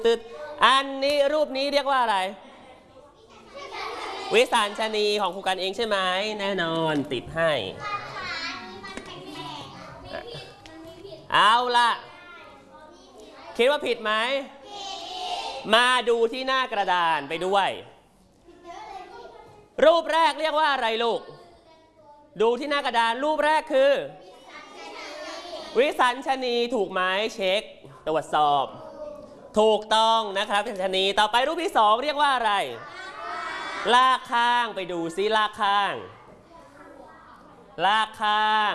ตึดอันนี้รูปนี้เรียกว่าอะไรวิสัญชนีของครูกันเองใช่ไหมแน่นอนติดให้เอาล่ะคิดว่าผิดไหมมาดูที่หน้ากระดานไปด้วยรูปแรกเรียกว่าอะไรลูกดูที่หน้ากระดานรูปแรกคือวิสัญชนีถูกไหมเช็คตรวจสอบถูกต้องนะครับวิสัญชนีต่อไปรูปที่สองเรียกว่าอะไรลากข้างไปดูซิลากข้างลากข้าง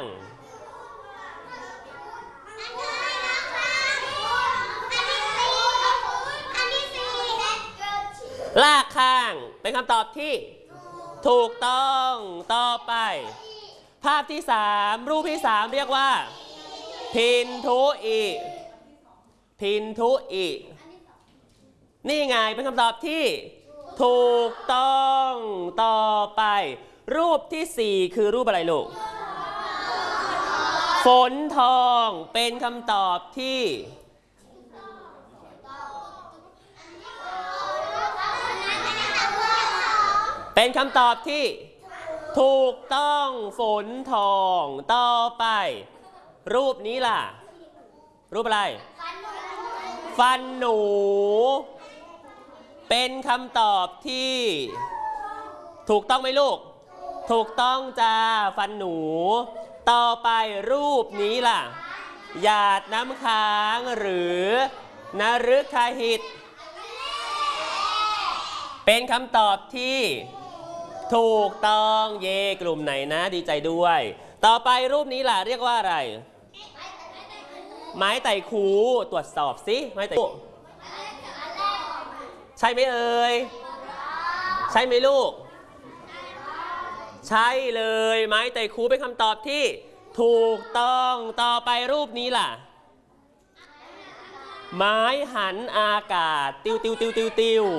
ลากข้างเป็นคำตอบที่ถูกต้องต่อไปภาพที่3รูปที่3เรียกว่าพินทุอิพินทุอินี่ไงเป็นคำตอบที่ถูกต้องต่อไปรูปที่4คือรูปอะไรลูกฝนทองเป็นคำตอบที่เป็นคำตอบที่ถูกต้องฝนทองต่อไปรูปนี้ล่ะรูปอะไรฟันหนูเป็นคำตอบที่ถูกต้องไหมลูกถูกต้องจ้าฟันหนูต่อไปรูปนี้ล่ะหยาดน้ำค้างหรือนฤคหิตเป็นคำตอบที่ถูกต้องเย่กลุ่มไหนนะดีใจด้วยต่อไปรูปนี้ล่ะเรียกว่าอะไรไม้ไต่คูตรวจสอบสิไม้ไต่คูใช่ไหมเอ่ยใช่ไหมลูกใช่เลยไม้ไต่คูเป็นคำตอบที่ถูกต้องต่อไปรูปนี้ล่ะไม้หันอากาศติวติวติวติวติว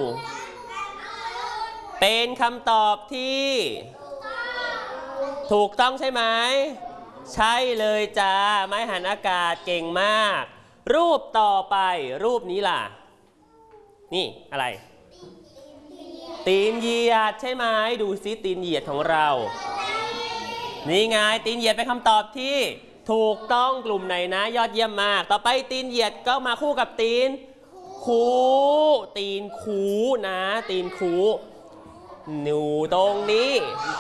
เป็นคำตอบที่ถูกต้องใช่ไหมใช่เลยจ้าไม้หันอากาศเก่งมากรูปต่อไปรูปนี้ล่ะนี่อะไรตีนเหยียดใช่ไหมดูซิตีนเหยียดของเรานี่ไงตีนเหยียดเป็นคำตอบที่ถูกต้องกลุ่มไหนนะยอดเยี่ยมมากต่อไปตีนเหยียดก็มาคู่กับตีนคูตีนคูนะตีนคูอยู่ตรงนี้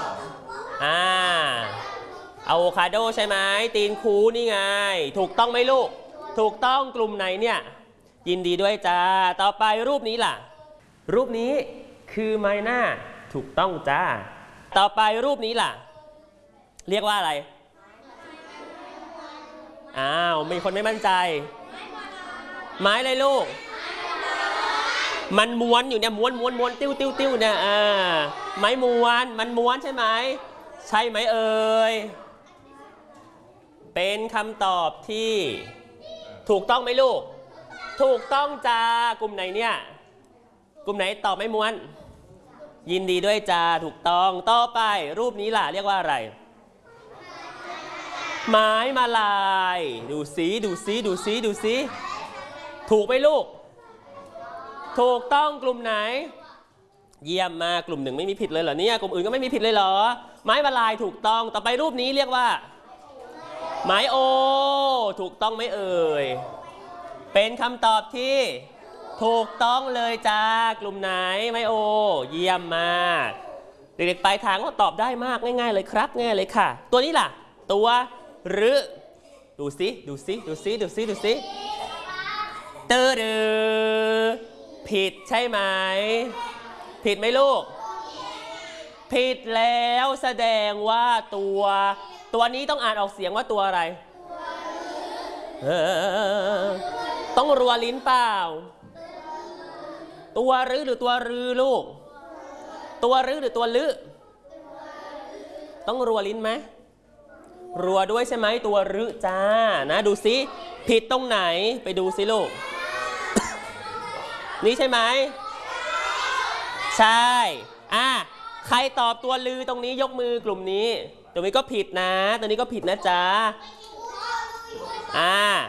อะโวคาโดใช่ไหมตีนคูนี่ไงถูกต้องไหมลูกถูกต้องกลุ่มไหนเนี่ยยินดีด้วยจ้าต่อไปรูปนี้ล่ะรูปนี้คือไม้หน้าถูกต้องจ้าต่อไปรูปนี้ล่ะเรียกว่าอะไรอ้าวมีคนไม่มั่นใจไม้อะไรลูกมันม้วนอยู่เนี่ยม้วนม้วนม้วนติ้วติ้วติ้วเนี่ยไม้ม้วนมันม้วนใช่ไหมใช่ไหมเอ่ยเป็นคำตอบที่ถูกต้องไหมลูกถูกต้องจ้ากลุ่มไหนเนี่ยกลุ่มไหนตอบไม่ม้วนยินดีด้วยจ้าถูกต้องต่อไปรูปนี้ล่ะเรียกว่าอะไรไม้มาลายดูสิดูสิดูสิดูสิถูกไหมลูกถูกต้องกลุ่มไหนเยี่ยมมากกลุ่มหนึ่งไม่มีผิดเลยเหรอเนี่ยกลุ่มอื่นก็ไม่มีผิดเลยเหรอไม้มาลายถูกต้องต่อไปรูปนี้เรียกว่าไม้โอถูกต้องไหมเอ่ยเป็นคำตอบที่ถูกต้องเลยจ้ากลุ่มไหนไม้โอเยี่ยมมากเด็กๆปลายทางก็ตอบได้มากง่ายๆเลยครับง่ายเลยค่ะตัวนี้ล่ะตัวหรือดูสิดูสิดูสิดูสิดูสิเตอร์ผิดใช่ไหมผิดไหมลูกผิดแล้วแสดงว่าตัวนี้ต้องอ่านออกเสียงว่าตัวอะไรต้องรัวลิ้นเปล่าตัวรือหรือตัวรือลูกตัวรือหรือตัวลือต้องรัวลิ้นไหมรัวด้วยใช่ไหมตัวรือจ้านะดูสิผิดตรงไหนไปดูสิลูกนี่ใช่ไหมใช่ใครตอบตัวลือตรงนี้ยกมือกลุ่มนี้ตรงนี้ก็ผิดนะตรงนี้ก็ผิดนะจ๊ะ